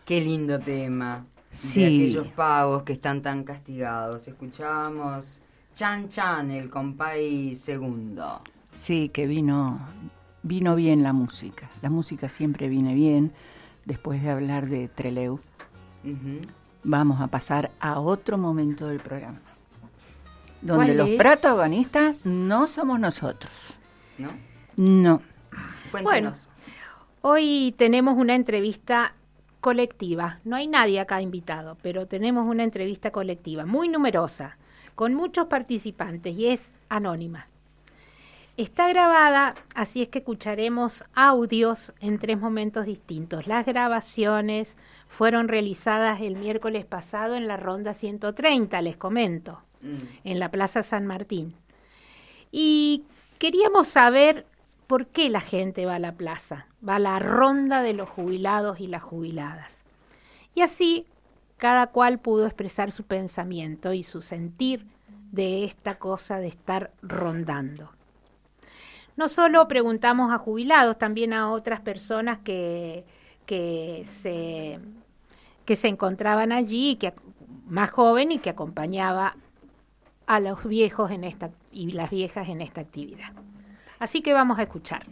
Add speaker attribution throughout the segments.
Speaker 1: Qué lindo tema.
Speaker 2: Sí.
Speaker 1: De aquellos pagos que están tan castigados. Escuchábamos Chan Chan, el compay segundo.
Speaker 2: Sí, que vino bien la música. La música siempre viene bien. Después de hablar de Trelew, vamos a pasar a otro momento del programa, donde los protagonistas no somos nosotros.
Speaker 1: ¿No?
Speaker 2: No.
Speaker 1: Cuéntanos.
Speaker 3: Bueno, hoy tenemos una entrevista colectiva. No hay nadie acá invitado, pero tenemos una entrevista colectiva muy numerosa, con muchos participantes y es anónima. Está grabada, así es que escucharemos audios en 3 momentos distintos. Las grabaciones fueron realizadas el miércoles pasado en la Ronda 130, les comento, en la Plaza San Martín. Y queríamos saber por qué la gente va a la plaza, va a la ronda de los jubilados y las jubiladas. Y así cada cual pudo expresar su pensamiento y su sentir de esta cosa de estar rondando. No solo preguntamos a jubilados, también a otras personas que se encontraban allí, más joven y que acompañaba a los viejos y las viejas en esta actividad. Así que vamos a escuchar.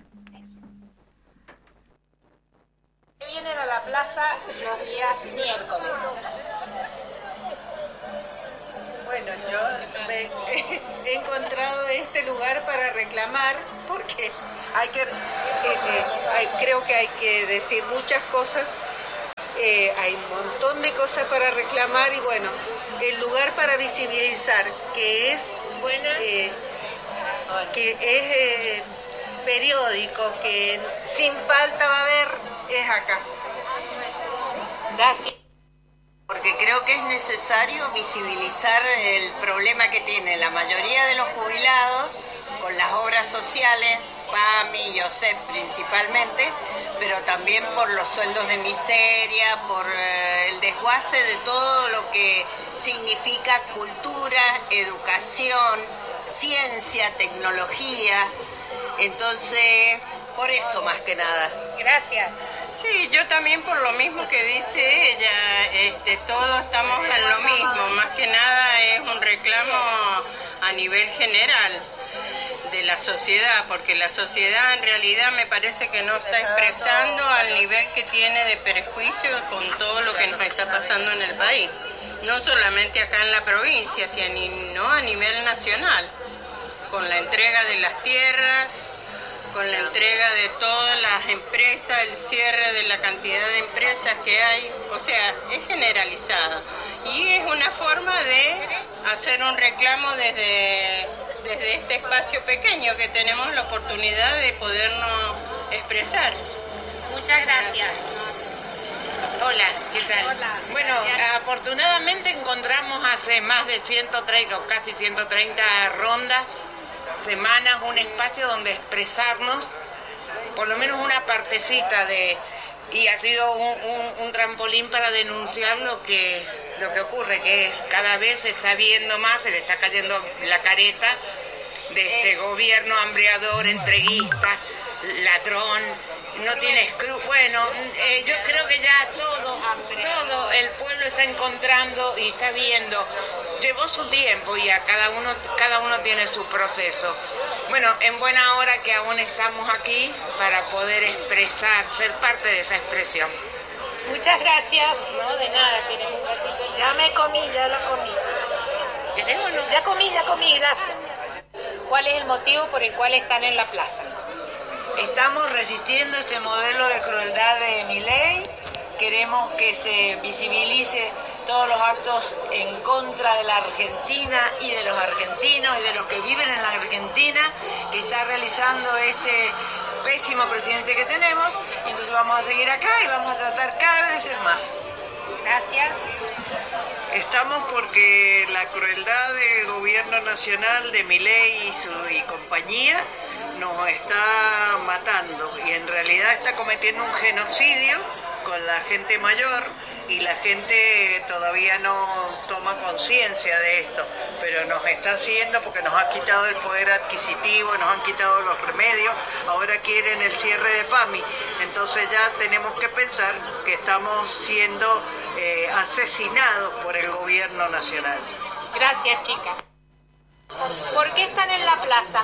Speaker 3: Vienen a la plaza los días miércoles.
Speaker 4: Bueno, yo he encontrado este lugar para reclamar porque creo que hay que decir muchas cosas. Hay un montón de cosas para reclamar y bueno, el lugar para visibilizar que es periódico, que sin falta va a haber, es acá.
Speaker 3: Gracias.
Speaker 5: Porque creo que es necesario visibilizar el problema que tiene la mayoría de los jubilados con las obras sociales, PAMI, YOSEP principalmente, pero también por los sueldos de miseria, por el desguace de todo lo que significa cultura, educación, ciencia, tecnología. Entonces, por eso más que nada.
Speaker 3: Gracias.
Speaker 6: Sí, yo también por lo mismo que dice ella, todos estamos en lo mismo, más que nada es un reclamo a nivel general de la sociedad, porque la sociedad en realidad me parece que no está expresando al nivel que tiene de perjuicio con todo lo que nos está pasando en el país, no solamente acá en la provincia, sino a nivel nacional, con la entrega de las tierras, con la entrega de todas las empresas, el cierre de la cantidad de empresas que hay, o sea, es generalizado. Y es una forma de hacer un reclamo desde este espacio pequeño que tenemos la oportunidad de podernos expresar.
Speaker 3: Muchas gracias.
Speaker 7: Hola, ¿qué tal?
Speaker 3: Hola.
Speaker 7: Bueno, afortunadamente encontramos hace más de 130 o casi 130 rondas, semanas, un espacio donde expresarnos, por lo menos una partecita y ha sido un trampolín para denunciar lo que ocurre, que es cada vez se está viendo más, se le está cayendo la careta de este gobierno hambreador, entreguista, ladrón, no tiene escrúpulos. Bueno, yo creo que ya todo el pueblo está encontrando y está viendo. Llevó su tiempo y cada uno tiene su proceso. Bueno, en buena hora que aún estamos aquí para poder expresar, ser parte de esa expresión.
Speaker 3: Muchas gracias.
Speaker 7: No, de nada, tenemos un ratito.
Speaker 3: Ya la comí.
Speaker 7: ¿Queremos o no?
Speaker 3: Ya comí, gracias. ¿Cuál es el motivo por el cual están en la plaza?
Speaker 4: Estamos resistiendo este modelo de crueldad de Milei. Queremos que se visibilice todos los actos en contra de la Argentina y de los argentinos y de los que viven en la Argentina que está realizando este pésimo presidente que tenemos, y entonces vamos a seguir acá y vamos a tratar cada vez de ser más.
Speaker 3: Gracias.
Speaker 8: Estamos porque la crueldad del gobierno nacional de Milei y compañía nos está matando y en realidad está cometiendo un genocidio con la gente mayor y la gente todavía no toma conciencia de esto, pero nos está haciendo porque nos ha quitado el poder adquisitivo, nos han quitado los remedios, ahora quieren el cierre de PAMI, entonces ya tenemos que pensar que estamos siendo asesinados por el gobierno nacional.
Speaker 3: Gracias, chicas. ¿Por qué están en la plaza?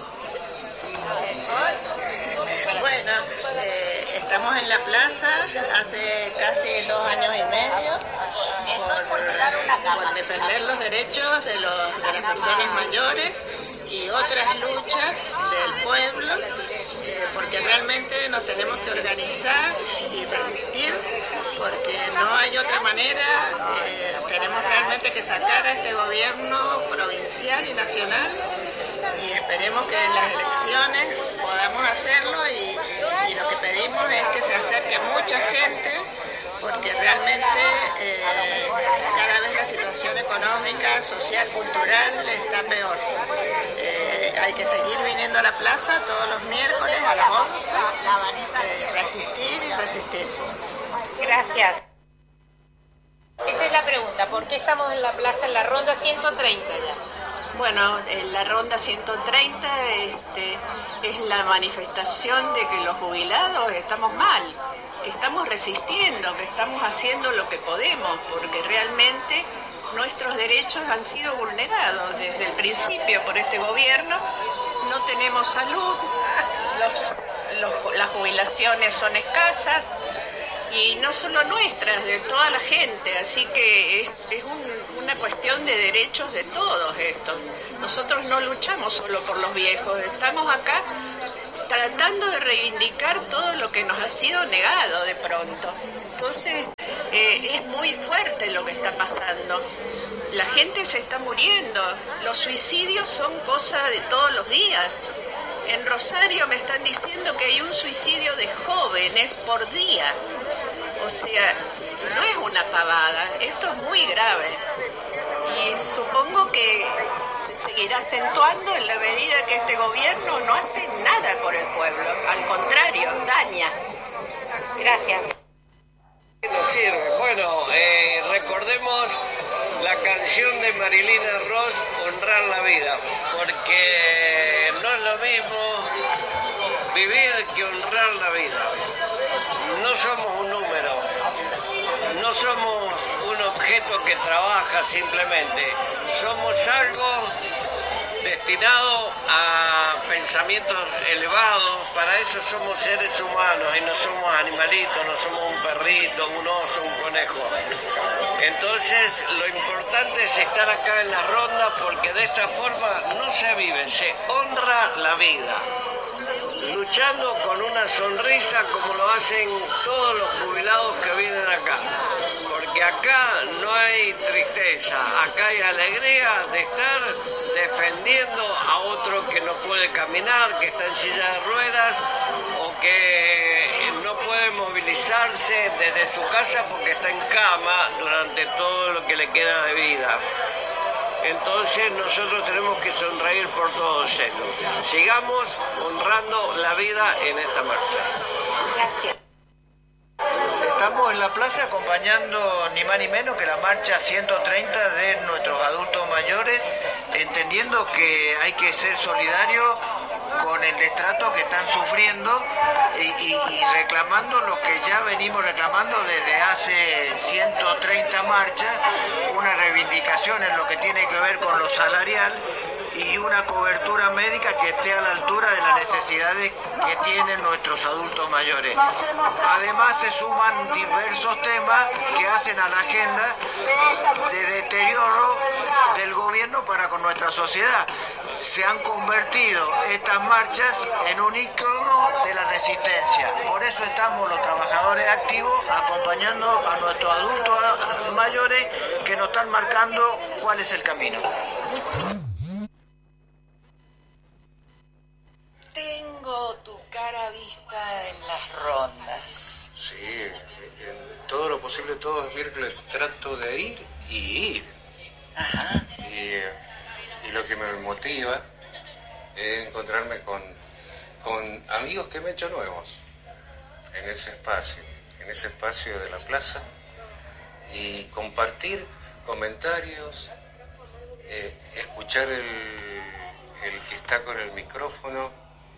Speaker 5: Bueno, estamos en la plaza hace casi 2 años y medio por defender los derechos de las personas mayores y otras luchas del pueblo, porque realmente nos tenemos que organizar y resistir, porque no hay otra manera. Tenemos realmente que sacar a este gobierno provincial y nacional, y esperemos que en las elecciones podamos hacerlo, y lo que pedimos es que se acerque mucha gente, porque realmente cada vez la situación económica, social, cultural está peor. Hay que seguir viniendo a la plaza todos los miércoles a las 11, resistir y resistir.
Speaker 3: Gracias. Esa es la pregunta, ¿por qué estamos en la plaza en la ronda 130 ya?
Speaker 6: Bueno, la ronda 130 es la manifestación de que los jubilados estamos mal, que estamos resistiendo, que estamos haciendo lo que podemos, porque realmente nuestros derechos han sido vulnerados desde el principio por este gobierno. No tenemos salud, las jubilaciones son escasas, y no solo nuestras, de toda la gente, así que es una cuestión de derechos de todos estos. Nosotros no luchamos solo por los viejos, estamos acá tratando de reivindicar todo lo que nos ha sido negado de pronto. Entonces es muy fuerte lo que está pasando. La gente se está muriendo, los suicidios son cosas de todos los días. En Rosario me están diciendo que hay un suicidio de jóvenes por día. O sea, no es una pavada, esto es muy grave. Y supongo que se seguirá acentuando en la medida que este gobierno no hace nada por el pueblo. Al contrario, daña. Gracias.
Speaker 9: No sirve. Bueno, recordemos la canción de Marilina Ross, Honrar la Vida, porque no es lo mismo vivir que honrar la vida. No somos un número, no somos un objeto que trabaja simplemente, somos algo destinado a pensamientos elevados. Para eso somos seres humanos y no somos animalitos, no somos un perrito, un oso, un conejo. Entonces lo importante es estar acá en la ronda, porque de esta forma no se vive, se honra la vida, luchando con una sonrisa como lo hacen todos los jubilados que vienen acá, porque acá no hay tristeza, acá hay alegría de estar defendiendo a otro que no puede caminar, que está en silla de ruedas o que no puede movilizarse desde su casa porque está en cama durante todo lo que le queda de vida. Entonces nosotros tenemos que sonreír por todos ellos. Sigamos honrando la vida en esta marcha.
Speaker 3: Gracias.
Speaker 10: Estamos en la plaza acompañando ni más ni menos que la marcha 130 de nuestros adultos mayores, entendiendo que hay que ser solidarios con el destrato que están sufriendo y reclamando lo que ya venimos reclamando desde hace 130 marchas, una reivindicación en lo que tiene que ver con lo salarial y una cobertura médica que esté a la altura de las necesidades que tienen nuestros adultos mayores. Además se suman diversos temas que hacen a la agenda de deterioro del gobierno para con nuestra sociedad. Se han convertido estas marchas en un ícono de la resistencia. Por eso estamos los trabajadores activos acompañando a nuestros adultos mayores que nos están marcando cuál es el camino.
Speaker 11: Tengo tu cara vista en las rondas.
Speaker 12: Sí, en todo lo posible, todos los miércoles trato de ir y ir.
Speaker 11: Ajá.
Speaker 12: Y lo que me motiva es encontrarme con amigos que me he hecho nuevos en ese espacio de la plaza, y compartir comentarios, escuchar el que está con el micrófono,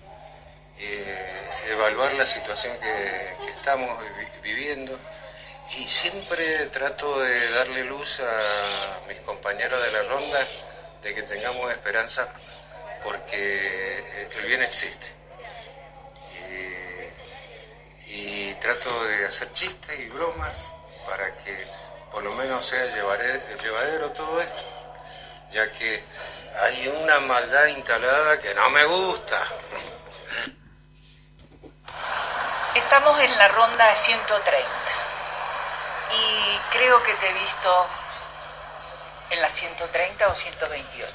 Speaker 12: evaluar la situación que estamos viviendo, y siempre trato de darle luz a mis compañeros de la ronda de que tengamos esperanza, porque el bien existe. Y trato de hacer chistes y bromas para que por lo menos sea llevadero todo esto, ya que hay una maldad instalada que no me gusta.
Speaker 11: Estamos en la ronda 130 y creo que te he visto en la 130 o 128.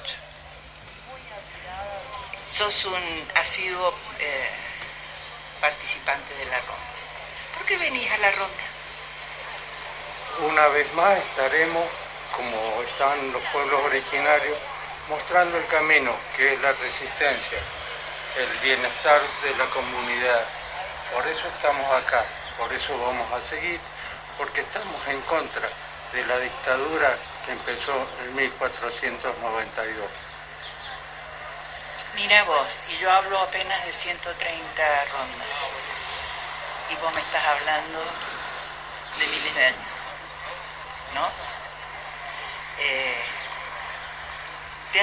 Speaker 11: Sos un asiduo participante de la ronda. ¿Por qué venís a la ronda?
Speaker 13: Una vez más estaremos, como están los pueblos originarios, mostrando el camino que es la resistencia, el bienestar de la comunidad. Por eso estamos acá, por eso vamos a seguir, porque estamos en contra de la dictadura que empezó en 1492.
Speaker 11: Mira vos, y yo hablo apenas de 130 rondas, y vos me estás hablando de miles de años, ¿no? ¿Te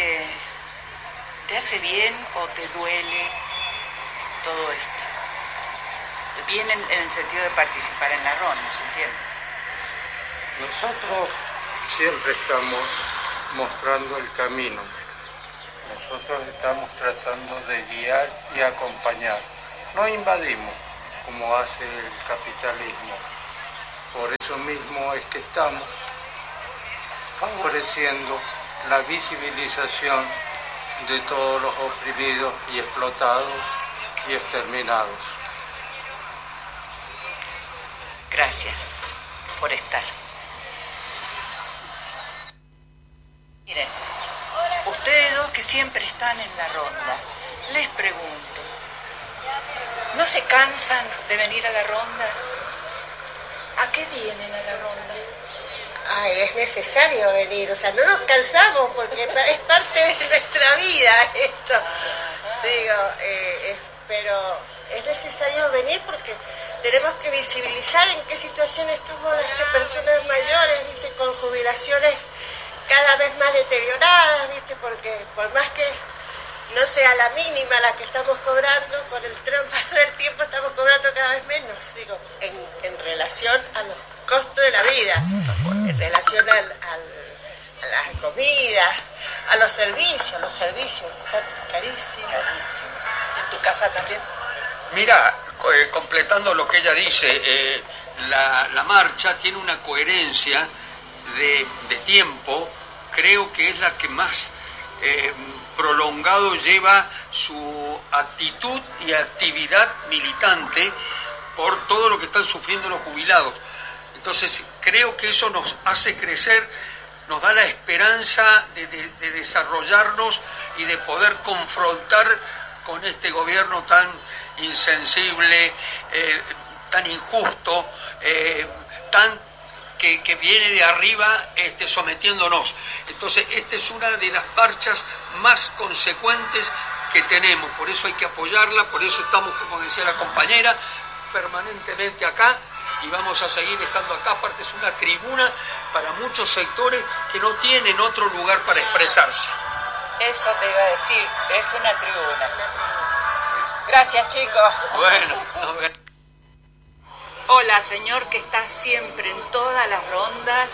Speaker 11: hace bien o te duele todo esto? Bien en el sentido de participar en la ronda, ¿se entiende?
Speaker 13: Nosotros siempre estamos mostrando el camino. Nosotros estamos tratando de guiar y acompañar. No invadimos como hace el capitalismo. Por eso mismo es que estamos favoreciendo la visibilización de todos los oprimidos y explotados y exterminados.
Speaker 11: Gracias por estar. Miren, ustedes dos que siempre están en la ronda, les pregunto, ¿no se cansan de venir a la ronda? ¿A qué vienen a la ronda?
Speaker 14: Ay, es necesario venir, o sea, no nos cansamos porque es parte de nuestra vida esto. Digo, pero es necesario venir porque tenemos que visibilizar en qué situación estamos las personas mayores, ¿viste? Con jubilaciones cada vez más deterioradas, ¿viste? Porque por más que no sea la mínima la que estamos cobrando, con el paso del tiempo estamos cobrando cada vez menos, digo, en relación a los costos de la vida, en relación a la comida, a los servicios están carísimos.
Speaker 11: ¿En tu casa también?
Speaker 15: Mira, completando lo que ella dice, la marcha tiene una coherencia de tiempo, creo que es la que más prolongado lleva su actitud y actividad militante por todo lo que están sufriendo los jubilados. Entonces creo que eso nos hace crecer, nos da la esperanza de desarrollarnos y de poder confrontar con este gobierno tan insensible, tan injusto, que viene de arriba sometiéndonos. Entonces, esta es una de las marchas más consecuentes que tenemos, por eso hay que apoyarla, por eso estamos, como decía la compañera, permanentemente acá y vamos a seguir estando acá. Aparte es una tribuna para muchos sectores que no tienen otro lugar para expresarse.
Speaker 11: Eso te iba a decir, es una tribuna. Gracias, chicos.
Speaker 15: Bueno.
Speaker 11: Hola, señor, que está siempre en todas las rondas.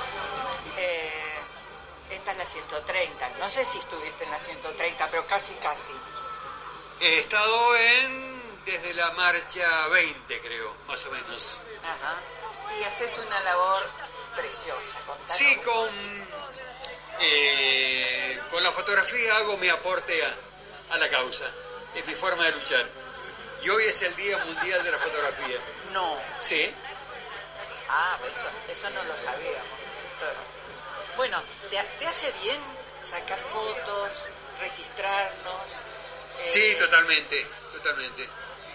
Speaker 11: Esta es la 130. No sé si estuviste en la 130, pero casi.
Speaker 15: He estado desde la marcha 20, creo, más o menos.
Speaker 11: Ajá. Y haces una labor preciosa. Contanos.
Speaker 15: Sí, con la fotografía hago mi aporte a la causa. Es mi forma de luchar. Y hoy es el Día Mundial de la Fotografía.
Speaker 11: No.
Speaker 15: Sí.
Speaker 11: Ah, eso no lo sabíamos. Bueno, ¿te hace bien sacar fotos, registrarnos?
Speaker 15: Sí, totalmente.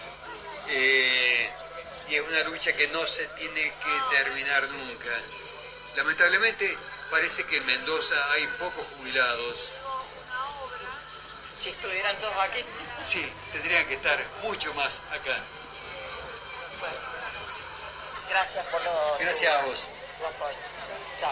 Speaker 15: Y es una lucha que no se tiene que terminar nunca. Lamentablemente parece que en Mendoza hay pocos jubilados.
Speaker 11: Si estuvieran todos aquí.
Speaker 15: Sí, tendrían que estar mucho más acá.
Speaker 11: Bueno, gracias por lo...
Speaker 15: Gracias a vos.
Speaker 11: Chao.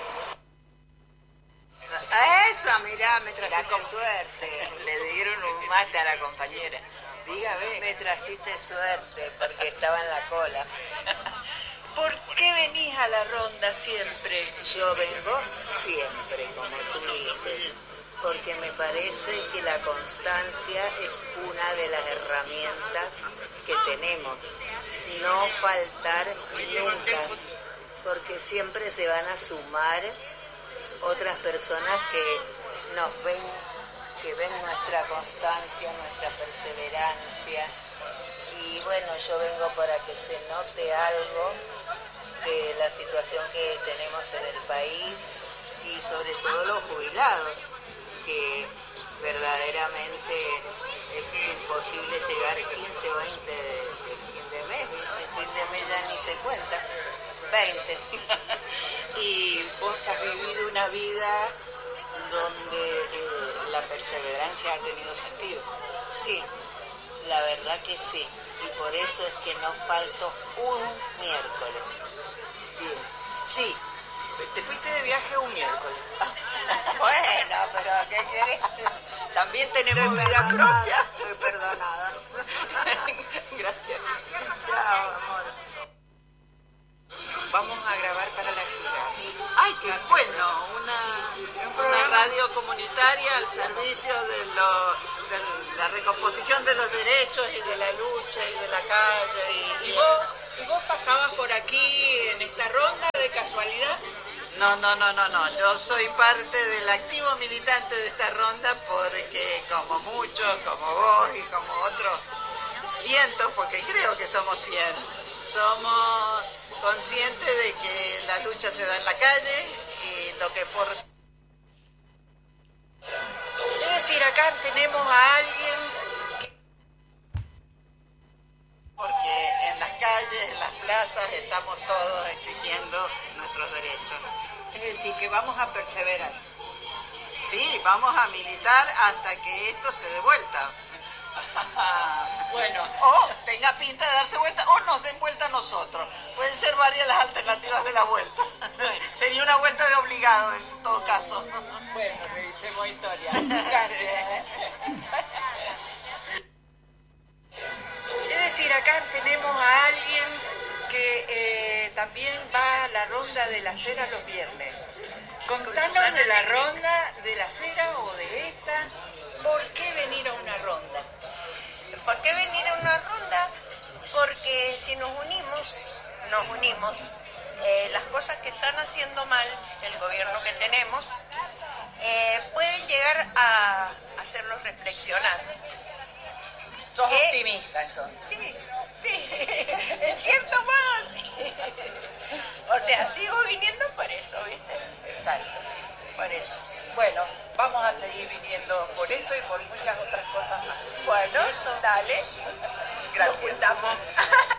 Speaker 5: A esa, mirá, me trajiste suerte. Le dieron un mate a la compañera. Dígame. Me trajiste suerte porque estaba en la cola.
Speaker 11: ¿Por qué venís a la ronda siempre?
Speaker 5: Yo vengo siempre, como tú dices, porque me parece que la constancia es una de las herramientas que tenemos. No faltar nunca, porque siempre se van a sumar otras personas que nos ven, que ven nuestra constancia, nuestra perseverancia. Y bueno, yo vengo para que se note algo de la situación que tenemos en el país y sobre todo los jubilados, que verdaderamente es imposible llegar 15 o 20 de fin de mes, el fin de mes ya ni se cuenta, 20.
Speaker 11: Y vos has vivido una vida donde la perseverancia ha tenido sentido.
Speaker 5: Sí, la verdad que sí, y por eso es que no falto un miércoles.
Speaker 11: Bien. Sí, te fuiste de viaje un miércoles.
Speaker 5: Bueno, pero ¿qué querés?
Speaker 11: También tenemos vida propia.
Speaker 5: Estoy perdonada.
Speaker 11: Gracias.
Speaker 5: Chao, amor.
Speaker 11: Vamos a grabar para la ciudad.
Speaker 16: ¡Ay, qué bueno! Una radio comunitaria al servicio de la recomposición de los derechos y de la lucha y de la calle.
Speaker 11: ¿Y vos pasabas por aquí en esta ronda de casualidad?
Speaker 16: No. Yo soy parte del activo militante de esta ronda porque como muchos, como vos y como otros cientos, porque creo que somos 100, somos conscientes de que la lucha se da en la calle y lo que forza...
Speaker 11: Es decir, acá tenemos a alguien que...
Speaker 16: Porque en las calles, en las plazas, estamos todos exigiendo nuestros derechos.
Speaker 11: Es decir, que vamos a perseverar.
Speaker 16: Sí, vamos a militar hasta que esto se dé vuelta.
Speaker 11: Bueno.
Speaker 16: O tenga pinta de darse vuelta o nos den vuelta a nosotros. Pueden ser varias las alternativas de la vuelta. Bueno. Sería una vuelta de obligado en todo caso.
Speaker 11: Bueno, revisemos historia. Gracias. Es decir, acá tenemos a alguien que también va a la ronda de la cera los viernes. Contanos de la ronda de la cera o de esta. ¿Por qué venir a una ronda?
Speaker 5: ¿Por qué venir a una ronda? Porque si nos unimos, las cosas que están haciendo mal el gobierno que tenemos pueden llegar a hacerlos reflexionar.
Speaker 11: ¿Sos optimista entonces?
Speaker 5: Sí, en cierto modo sí. O sea, sigo viniendo por eso, ¿viste?
Speaker 11: Exacto.
Speaker 5: Por eso.
Speaker 11: Bueno, vamos a seguir viniendo por eso y por muchas otras cosas más.
Speaker 5: Bueno, dale. Gracias. Nos juntamos.